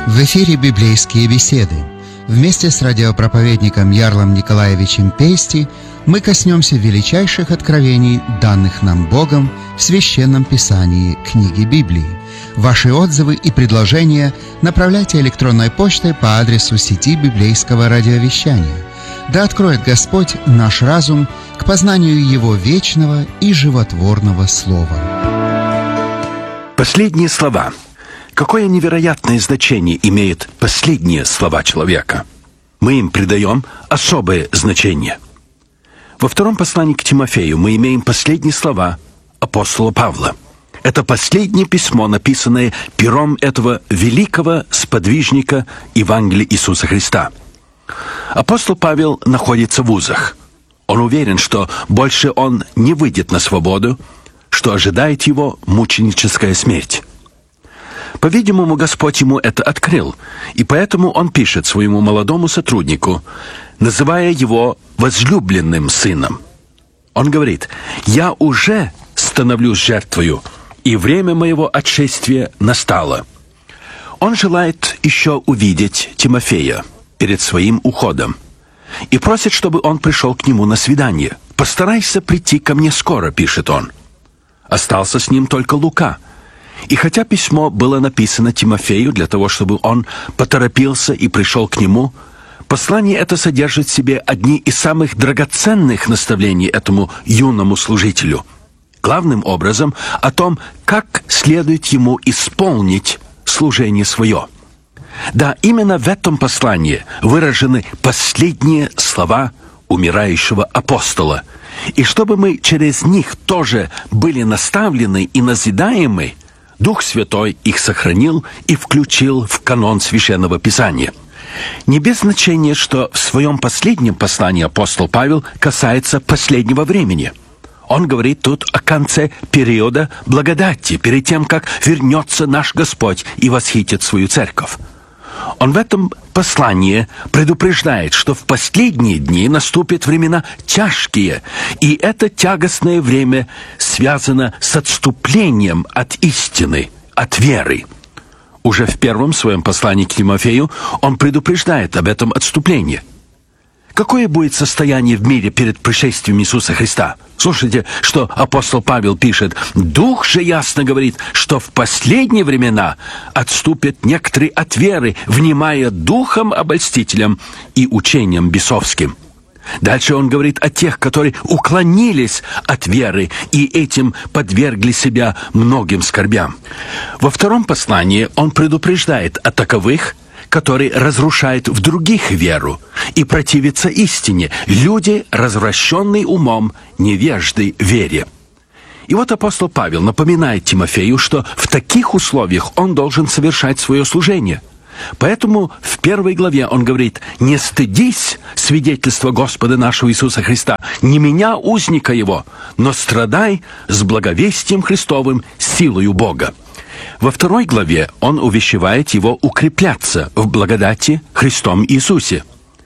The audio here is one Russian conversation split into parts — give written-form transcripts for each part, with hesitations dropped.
В эфире «Библейские беседы». Вместе с радиопроповедником Ярлом Николаевичем Пейсти мы коснемся величайших откровений, данных нам Богом в Священном Писании книги Библии. Ваши отзывы и предложения направляйте электронной почтой по адресу сети библейского радиовещания. Да откроет Господь наш разум к познанию Его вечного и животворного Слова. Последние слова. Какое невероятное значение имеют последние слова человека? Мы им придаем особое значение. Во втором послании к Тимофею мы имеем последние слова апостола Павла. Это последнее письмо, написанное пером этого великого сподвижника Евангелия Иисуса Христа. Апостол Павел находится в узах. Он уверен, что больше он не выйдет на свободу, что ожидает его мученическая смерть. По-видимому, Господь ему это открыл, и поэтому он пишет своему молодому сотруднику, называя его возлюбленным сыном. Он говорит: «Я уже становлюсь жертвою, и время моего отшествия настало». Он желает еще увидеть Тимофея перед своим уходом и просит, чтобы он пришел к нему на свидание. «Постарайся прийти ко мне скоро», — пишет он. Остался с ним только Лука. И хотя письмо было написано Тимофею для того, чтобы он поторопился и пришел к нему, послание это содержит в себе одни из самых драгоценных наставлений этому юному служителю. Главным образом о том, как следует ему исполнить служение свое. Да, именно в этом послании выражены последние слова умирающего апостола. И чтобы мы через них тоже были наставлены и назидаемы, Дух Святой их сохранил и включил в канон Священного Писания. Не без значения, что в своем последнем послании апостол Павел касается последнего времени. Он говорит тут о конце периода благодати, перед тем, как вернется наш Господь и восхитит свою церковь. Он в этом послании предупреждает, что в последние дни наступят времена тяжкие, и это тягостное время связано с отступлением от истины, от веры. Уже в первом своем послании к Тимофею он предупреждает об этом отступлении. Какое будет состояние в мире перед пришествием Иисуса Христа? Слушайте, что апостол Павел пишет. «Дух же ясно говорит, что в последние времена отступят некоторые от веры, внимая духом обольстителям и учением бесовским». Дальше он говорит о тех, которые уклонились от веры и этим подвергли себя многим скорбям. Во втором послании он предупреждает о таковых, которые разрушают в других веру и противятся истине, люди, развращенные умом, невежды вере. И вот апостол Павел напоминает Тимофею, что в таких условиях он должен совершать свое служение. Поэтому в 1 главе он говорит: «Не стыдись свидетельства Господа нашего Иисуса Христа, не меня, узника Его, но страдай с благовестием Христовым силою Бога». Во 2 главе он увещевает его укрепляться в благодати Христом Иисусе.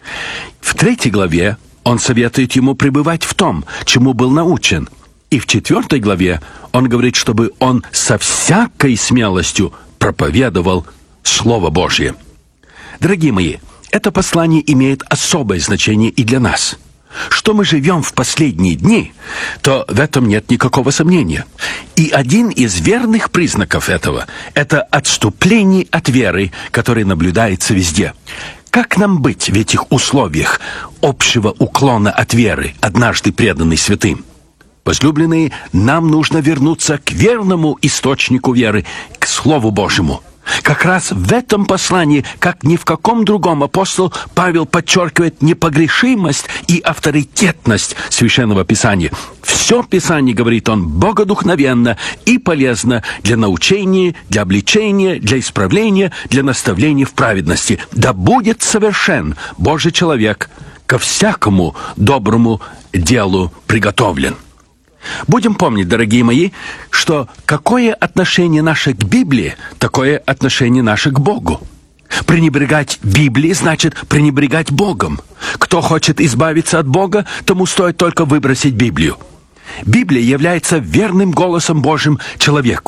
В 3 главе он советует ему пребывать в том, чему был научен. И в 4 главе он говорит, чтобы он со всякой смелостью проповедовал Слово Божье. Дорогие мои, это послание имеет особое значение и для нас. Что мы живем в последние дни, то в этом нет никакого сомнения. И один из верных признаков этого – это отступление от веры, которое наблюдается везде. Как нам быть в этих условиях общего уклона от веры, однажды преданной святым? Возлюбленные, нам нужно вернуться к верному источнику веры, к Слову Божьему. Как раз в этом послании, как ни в каком другом, апостол Павел подчеркивает непогрешимость и авторитетность Священного Писания. Все Писание, говорит он, богодухновенно и полезно для научения, для обличения, для исправления, для наставления в праведности. Да будет совершен Божий человек, ко всякому доброму делу приготовлен. Будем помнить, дорогие мои, что какое отношение наше к Библии, такое отношение наше к Богу. Пренебрегать Библией значит пренебрегать Богом. Кто хочет избавиться от Бога, тому стоит только выбросить Библию. Библия является верным голосом Божьим человеку.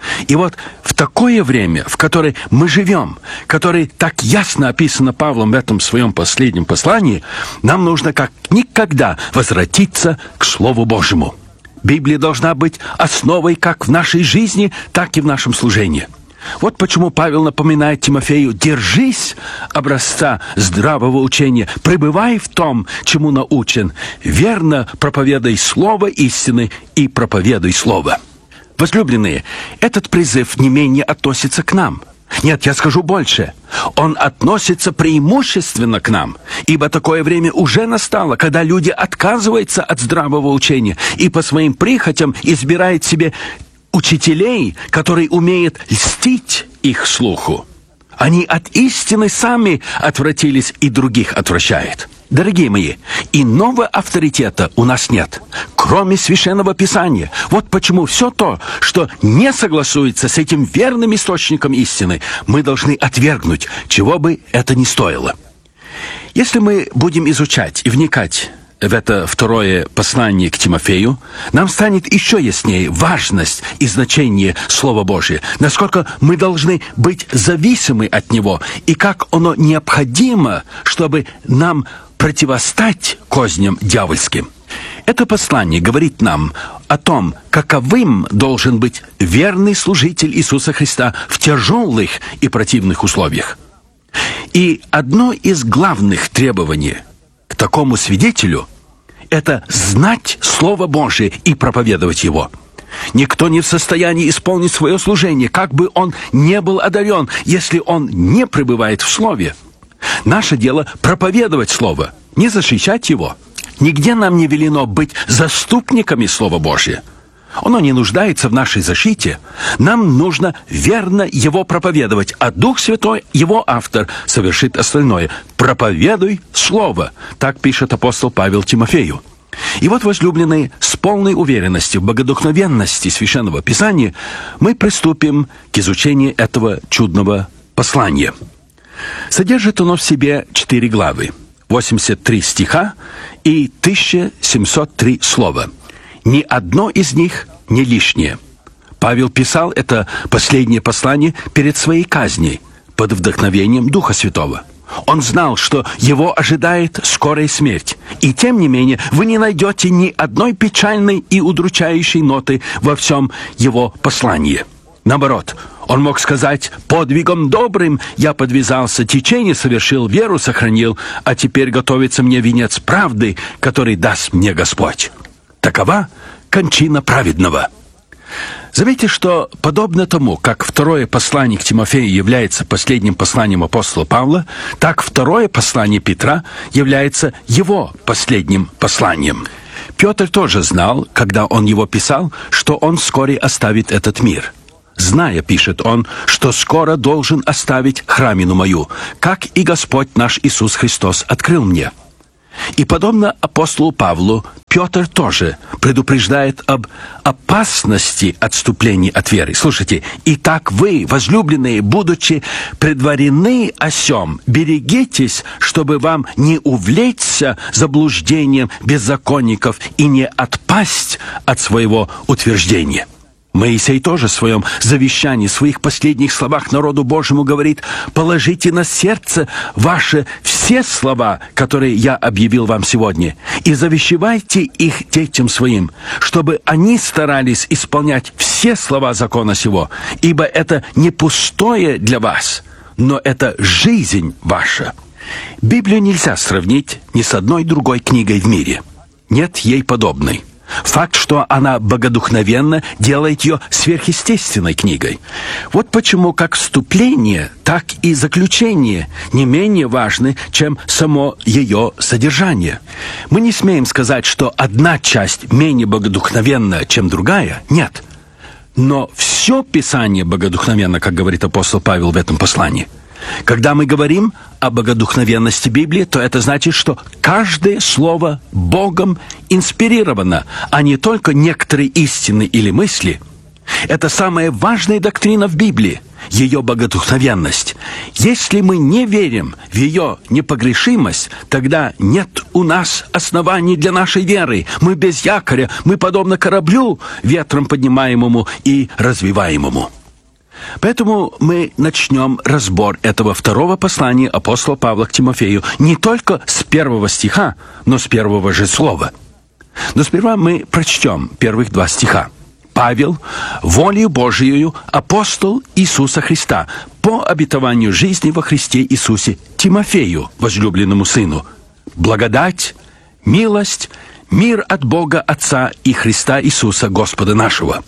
И вот в такое время, в которое мы живем, которое так ясно описано Павлом в этом своем последнем послании, нам нужно как никогда возвратиться к Слову Божьему. Библия должна быть основой как в нашей жизни, так и в нашем служении. Вот почему Павел напоминает Тимофею: держись образца здравого учения, пребывай в том, чему научен, верно проповедай слово истины и проповедуй слово. Возлюбленные, этот призыв не менее относится к нам. Нет, я скажу больше. Он относится преимущественно к нам, ибо такое время уже настало, когда люди отказываются от здравого учения и по своим прихотям избирают себе учителей, которые умеют льстить их слуху. Они от истины сами отвратились и других отвращают. Дорогие мои, иного авторитета у нас нет, кроме Священного Писания. Вот почему все то, что не согласуется с этим верным источником истины, мы должны отвергнуть, чего бы это ни стоило. Если мы будем изучать и вникать в это второе послание к Тимофею, нам станет еще яснее важность и значение Слова Божия, насколько мы должны быть зависимы от него, и как оно необходимо, чтобы нам противостать козням дьявольским. Это послание говорит нам о том, каковым должен быть верный служитель Иисуса Христа в тяжелых и противных условиях. И одно из главных требований к такому свидетелю – это знать Слово Божие и проповедовать его. Никто не в состоянии исполнить свое служение, как бы он не был одарен, если он не пребывает в Слове. Наше дело проповедовать Слово, не защищать его. Нигде нам не велено быть заступниками Слова Божия. Оно не нуждается в нашей защите. Нам нужно верно его проповедовать, а Дух Святой, его автор, совершит остальное. «Проповедуй Слово», так пишет апостол Павел Тимофею. И вот, возлюбленные, с полной уверенностью в богодухновенности Священного Писания мы приступим к изучению этого чудного послания. Содержит оно в себе 4 главы, 83 стиха и 1703 слова. Ни одно из них не лишнее. Павел писал это последнее послание перед своей казнью, под вдохновением Духа Святого. Он знал, что его ожидает скорая смерть. И тем не менее, вы не найдете ни одной печальной и удручающей ноты во всем его послании. Наоборот, он мог сказать: «Подвигом добрым я подвязался, течение совершил, веру сохранил, а теперь готовится мне венец правды, который даст мне Господь». Такова кончина праведного. Заметьте, что подобно тому, как второе послание к Тимофею является последним посланием апостола Павла, так второе послание Петра является его последним посланием. Петр тоже знал, когда он его писал, что он вскоре оставит этот мир. «Зная, — пишет он, — что скоро должен оставить храмину мою, как и Господь наш Иисус Христос открыл мне». И подобно апостолу Павлу, Петр тоже предупреждает об опасности отступления от веры. Слушайте, «Итак вы, возлюбленные, будучи предварены о сем, берегитесь, чтобы вам не увлечься заблуждением беззаконников и не отпасть от своего утверждения». Моисей тоже в своем завещании, в своих последних словах народу Божьему говорит: «Положите на сердце ваше все слова, которые я объявил вам сегодня, и завещевайте их детям своим, чтобы они старались исполнять все слова закона сего, ибо это не пустое для вас, но это жизнь ваша». Библию нельзя сравнить ни с одной другой книгой в мире. Нет ей подобной. Факт, что она богодухновенна, делает ее сверхъестественной книгой. Вот почему как вступление, так и заключение не менее важны, чем само ее содержание. Мы не смеем сказать, что одна часть менее богодухновенна, чем другая. Нет. Но все Писание богодухновенно, как говорит апостол Павел в этом послании. Когда мы говорим о богодухновенности Библии, то это значит, что каждое слово Богом инспирировано, а не только некоторые истины или мысли. Это самая важная доктрина в Библии, ее богодухновенность. Если мы не верим в ее непогрешимость, тогда нет у нас оснований для нашей веры. Мы без якоря, мы подобно кораблю, ветром поднимаемому и развиваемому. Поэтому мы начнем разбор этого второго послания апостола Павла к Тимофею не только с 1 стиха, но с первого же слова. Но сперва мы прочтем первых 2 стиха. «Павел, волею Божией, апостол Иисуса Христа, по обетованию жизни во Христе Иисусе, Тимофею, возлюбленному сыну, благодать, милость, мир от Бога Отца и Христа Иисуса Господа нашего».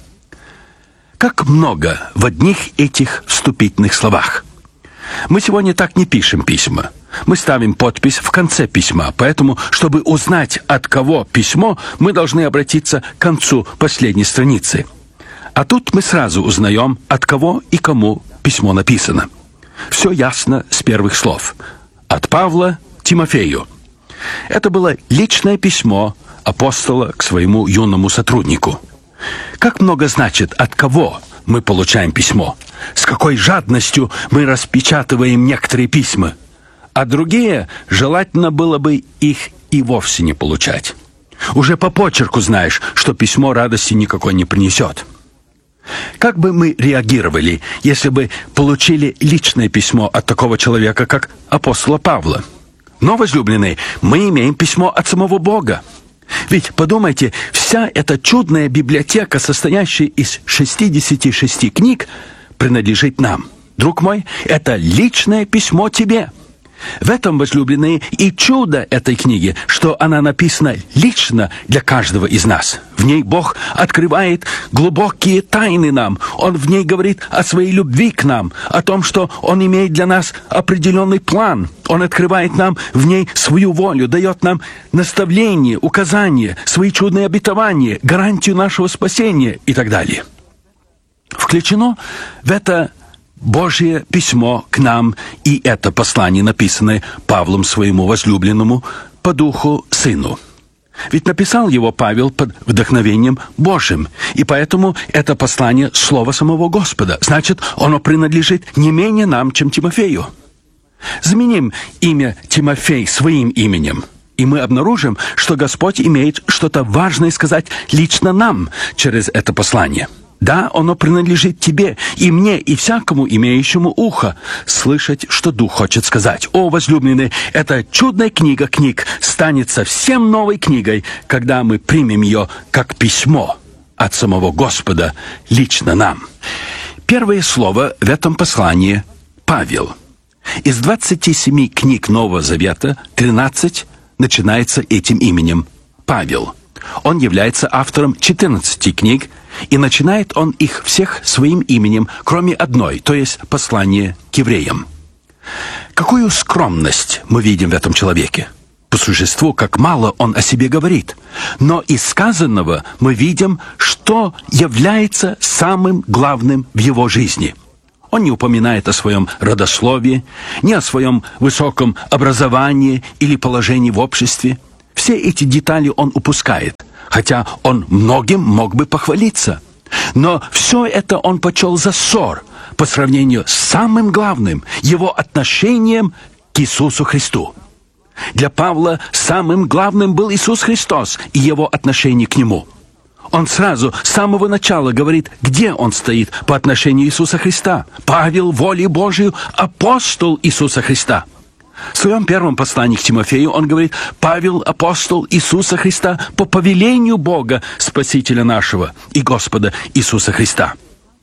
Как много в одних этих вступительных словах. Мы сегодня так не пишем письма. Мы ставим подпись в конце письма, поэтому, чтобы узнать, от кого письмо, мы должны обратиться к концу последней страницы. А тут мы сразу узнаем, от кого и кому письмо написано. Все ясно с первых слов. От Павла Тимофею. Это было личное письмо апостола к своему юному сотруднику. Как много значит, от кого мы получаем письмо? С какой жадностью мы распечатываем некоторые письма? А другие, желательно было бы их и вовсе не получать. Уже по почерку знаешь, что письмо радости никакой не принесет. Как бы мы реагировали, если бы получили личное письмо от такого человека, как апостола Павла? Но, возлюбленные, мы имеем письмо от самого Бога. Ведь, подумайте, вся эта чудная библиотека, состоящая из 66 книг, принадлежит нам. Друг мой, это личное письмо тебе. В этом, возлюбленные, и чудо этой книги, что она написана лично для каждого из нас. В ней Бог открывает глубокие тайны нам. Он в ней говорит о своей любви к нам, о том, что Он имеет для нас определенный план. Он открывает нам в ней свою волю, дает нам наставления, указания, свои чудные обетования, гарантию нашего спасения и так далее. Включено в это Божье письмо к нам и это послание, написанное Павлом своему возлюбленному по духу сыну. Ведь написал его Павел под вдохновением Божьим, и поэтому это послание — слово самого Господа. Значит, оно принадлежит не менее нам, чем Тимофею. Заменим имя Тимофей своим именем, и мы обнаружим, что Господь имеет что-то важное сказать лично нам через это послание. Да, оно принадлежит тебе, и мне, и всякому имеющему ухо слышать, что Дух хочет сказать. О, возлюбленные, эта чудная книга книг станет совсем новой книгой, когда мы примем ее как письмо от самого Господа лично нам. Первое слово в этом послании — Павел. Из 27 книг Нового Завета 13 начинается этим именем — Павел. Он является автором 14 книг, и начинает он их всех своим именем, кроме одной, то есть послание к евреям. Какую скромность мы видим в этом человеке? По существу, как мало он о себе говорит. Но из сказанного мы видим, что является самым главным в его жизни. Он не упоминает о своем родословии, ни о своем высоком образовании или положении в обществе. Все эти детали он упускает, хотя он многим мог бы похвалиться. Но все это он почел за ссор по сравнению с самым главным — его отношением к Иисусу Христу. Для Павла самым главным был Иисус Христос и его отношение к Нему. Он сразу, с самого начала говорит, где он стоит по отношению Иисуса Христа. Павел, волей Божией, апостол Иисуса Христа. В своем первом послании к Тимофею он говорит: «Павел, апостол Иисуса Христа, по повелению Бога, Спасителя нашего и Господа Иисуса Христа».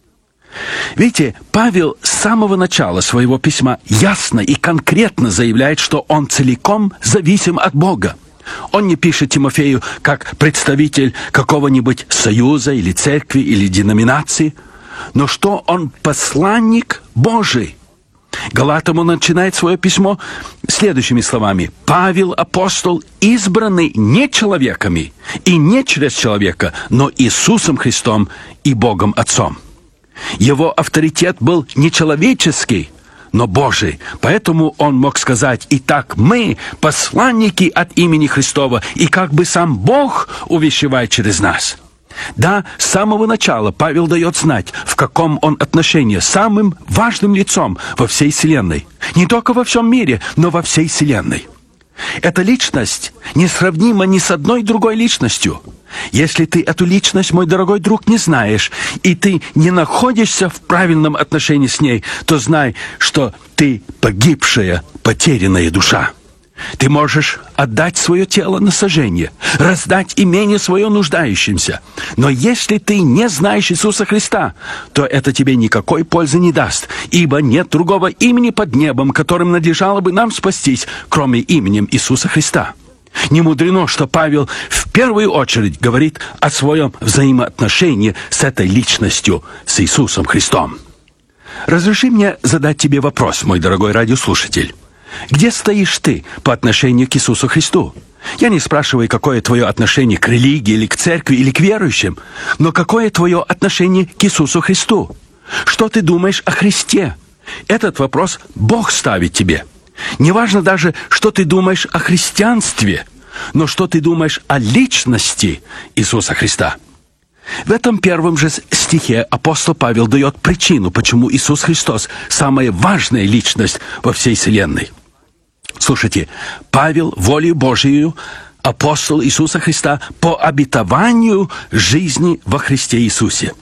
Видите, Павел с самого начала своего письма ясно и конкретно заявляет, что он целиком зависим от Бога. Он не пишет Тимофею как представитель какого-нибудь союза или церкви или деноминации, но что он посланник Божий. Галатам он начинает свое письмо следующими словами: «Павел, апостол, избранный не человеками и не через человека, но Иисусом Христом и Богом Отцом». Его авторитет был не человеческий, но Божий. Поэтому он мог сказать: «Итак, мы посланники от имени Христова, и как бы сам Бог увещевает через нас». Да, с самого начала Павел дает знать, в каком он отношении с самым важным лицом во всей Вселенной. Не только во всем мире, но во всей Вселенной. Эта личность несравнима ни с одной другой личностью. Если ты эту личность, мой дорогой друг, не знаешь, и ты не находишься в правильном отношении с ней, то знай, что ты погибшая, потерянная душа. Ты можешь отдать свое тело на сожжение, раздать имение свое нуждающимся. Но если ты не знаешь Иисуса Христа, то это тебе никакой пользы не даст, ибо нет другого имени под небом, которым надлежало бы нам спастись, кроме именем Иисуса Христа. Не мудрено, что Павел в первую очередь говорит о своем взаимоотношении с этой личностью, с Иисусом Христом. Разреши мне задать тебе вопрос, мой дорогой радиослушатель. Где стоишь ты по отношению к Иисусу Христу? Я не спрашиваю, какое твое отношение к религии, или к церкви, или к верующим, но какое твое отношение к Иисусу Христу? Что ты думаешь о Христе? Этот вопрос Бог ставит тебе. Неважно даже, что ты думаешь о христианстве, но что ты думаешь о личности Иисуса Христа. В этом первом же стихе апостол Павел дает причину, почему Иисус Христос – самая важная личность во всей Вселенной. Слушайте, Павел, волею Божией, апостол Иисуса Христа по обетованию жизни во Христе Иисусе.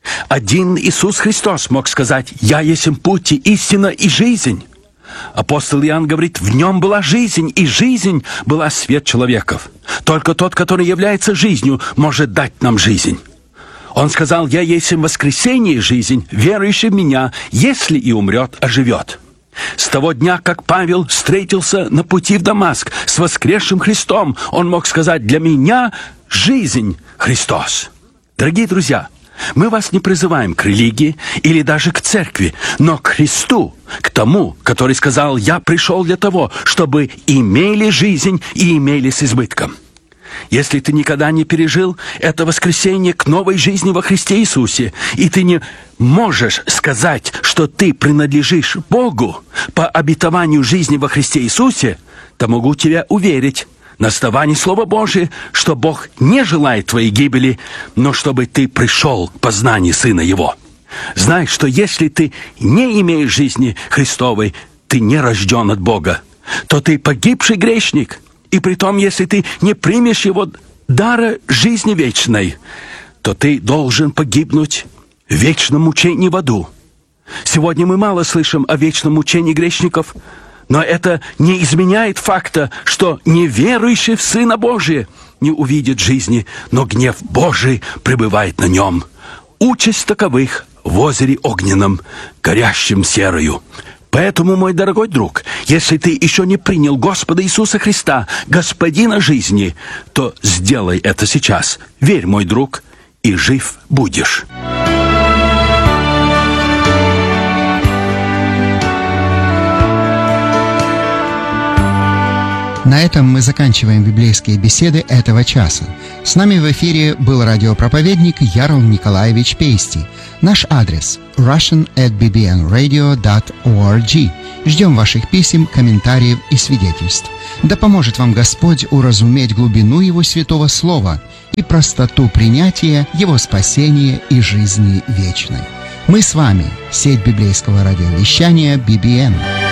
Один Иисус Христос мог сказать: «Я есть путь, и истина, и жизнь». Апостол Иоанн говорит: в нем была жизнь, и жизнь была свет человеков. Только тот, который является жизнью, может дать нам жизнь. Он сказал: «Я есть воскресение и жизнь, верующий в меня, если и умрет, оживет». С того дня, как Павел встретился на пути в Дамаск с воскресшим Христом, он мог сказать: «Для меня жизнь Христос». Дорогие друзья, мы вас не призываем к религии или даже к церкви, но к Христу, к тому, который сказал: «Я пришел для того, чтобы имели жизнь и имели с избытком». Если ты никогда не пережил это воскресение к новой жизни во Христе Иисусе, и ты не можешь сказать, что ты принадлежишь Богу по обетованию жизни во Христе Иисусе, то могу тебя уверить на основании Слова Божия, что Бог не желает твоей гибели, но чтобы ты пришел к познанию Сына Его. Знай, что если ты не имеешь жизни Христовой, ты не рожден от Бога, то ты погибший грешник. И притом, если ты не примешь Его дара жизни вечной, то ты должен погибнуть в вечном мучении в аду. Сегодня мы мало слышим о вечном мучении грешников, но это не изменяет факта, что неверующий в Сына Божия не увидит жизни, но гнев Божий пребывает на нем. Участь таковых в озере огненном, горящем серою. Поэтому, мой дорогой друг, если ты еще не принял Господа Иисуса Христа, Господина жизни, то сделай это сейчас. Верь, мой друг, и жив будешь. На этом мы заканчиваем библейские беседы этого часа. С нами в эфире был радиопроповедник Ярл Николаевич Пейсти. Наш адрес – russian@bbnradio.org. Ждем ваших писем, комментариев и свидетельств. Да поможет вам Господь уразуметь глубину Его святого Слова и простоту принятия Его спасения и жизни вечной. Мы с вами – сеть библейского радиовещания BBN.